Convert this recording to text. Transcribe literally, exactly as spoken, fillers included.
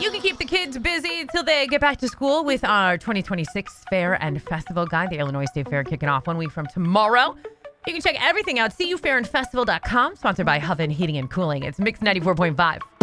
You can keep the kids busy until they get back to school with our twenty twenty-six Fair and Festival Guide. The Illinois State Fair kicking off one week from tomorrow. You can check everything out. C U fair and festival dot com. Sponsored by Huffin Heating and Cooling. It's Mix ninety-four point five.